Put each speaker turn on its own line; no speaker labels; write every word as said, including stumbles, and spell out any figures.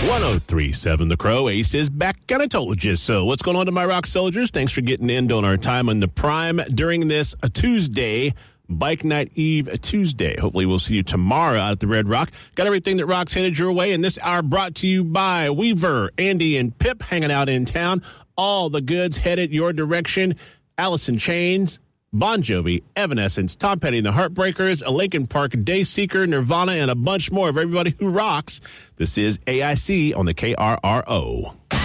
one oh three point seven The Crow. Ace is back, and I told you so. What's going on to my rock soldiers? Thanks for getting in on our time on the Prime during this uh, Tuesday, Bike Night Eve Tuesday. Hopefully we'll see you tomorrow out at the Red Rock. Got everything that rock's headed your way, and this hour brought to you by Weaver, Andy, and Pip hanging out in town. All the goods headed your direction. Allison Chains, Bon Jovi, Evanescence, Tom Petty and the Heartbreakers, a Linkin Park, Dayseeker, Nirvana, and a bunch more of everybody who rocks. This is A I C on the K R R O.